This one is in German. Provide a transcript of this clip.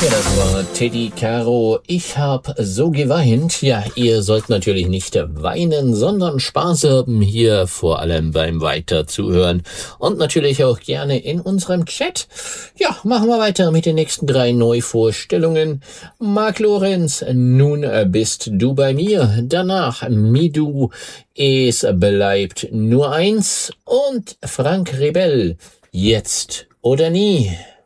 Ja, das war Teddy Caro. Ich hab so geweint. Ja, ihr sollt natürlich nicht weinen, sondern Spaß haben hier, vor allem beim Weiterzuhören. Und natürlich auch gerne in unserem Chat. Ja, machen wir weiter mit den nächsten 3 Neuvorstellungen. Marc Lorenz, nun bist du bei mir. Danach Midu, es bleibt nur eins. Und Frank Rebell, jetzt oder nie.